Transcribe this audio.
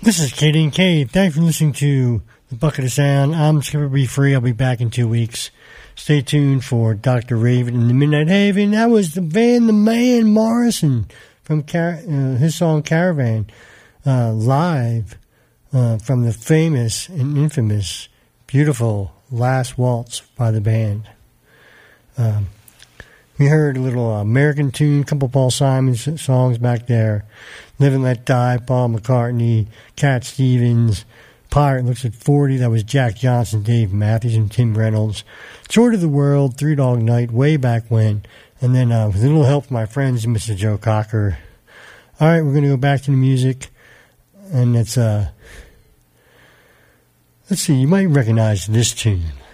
This is Katie and Kate. Thanks for listening to The Bucket of Sound. I'm Skipper B. Free. I'll be back in 2 weeks. Stay tuned for Dr. Raven and the Midnight Haven. That was the man Morrison from his song Caravan, live from the famous and infamous, beautiful Last Waltz by the band. We heard a little American tune, a couple Paul Simon songs back there. Live and Let Die, Paul McCartney, Cat Stevens, Pirate Looks at 40, that was Jack Johnson, Dave Matthews, and Tim Reynolds. Tour of the World, Three Dog Night, way back when. And then with a little help from my friends, Mr. Joe Cocker. All right, we're going to go back to the music. And it's, let's see, you might recognize this tune.